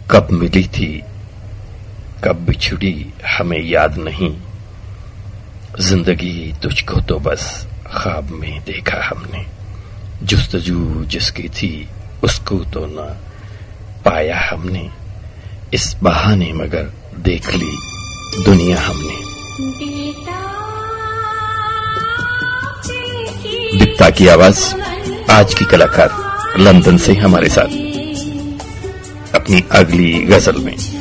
कब मिली थी कब बिछड़ी हमें याद नहीं, जिंदगी तुझको तो बस ख्वाब में देखा हमने। जुस्तजू जिसकी थी उसको तो न पाया हमने, इस बहाने मगर देख ली दुनिया हमने। दीप्ता की आवाज आज की कलाकार लंदन से हमारे साथ अपनी अगली गजल में।